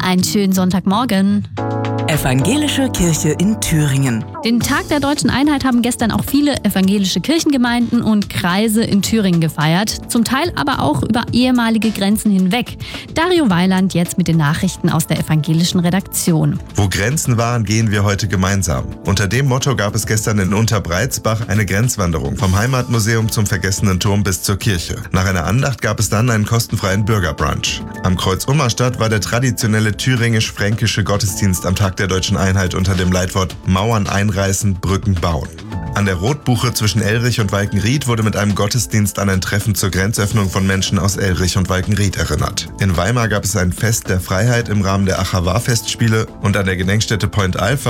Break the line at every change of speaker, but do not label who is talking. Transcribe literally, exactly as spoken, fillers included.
Einen schönen Sonntagmorgen.
Evangelische Kirche in Thüringen.
Den Tag der Deutschen Einheit haben gestern auch viele evangelische Kirchengemeinden und Kreise in Thüringen gefeiert. Zum Teil aber auch über ehemalige Grenzen hinweg. Dario Weiland jetzt mit den Nachrichten aus der evangelischen Redaktion.
Wo Grenzen waren, gehen wir heute gemeinsam. Unter dem Motto gab es gestern in Unterbreizbach eine Grenzwanderung vom Heimatmuseum zum Vergessenen Turm bis zur Kirche. Nach einer Andacht gab es dann einen kostenfreien Bürgerbrunch. Am Kreuz Ummerstadt war der traditionelle thüringisch-fränkische Gottesdienst am Tag der Deutschen Einheit unter dem Leitwort Mauern einreißen, Brücken bauen. An der Rotbuche zwischen Elrich und Walkenried wurde mit einem Gottesdienst an ein Treffen zur Grenzöffnung von Menschen aus Elrich und Walkenried erinnert. In Weimar gab es ein Fest der Freiheit im Rahmen der Achavar-Festspiele und an der Gedenkstätte Point Alpha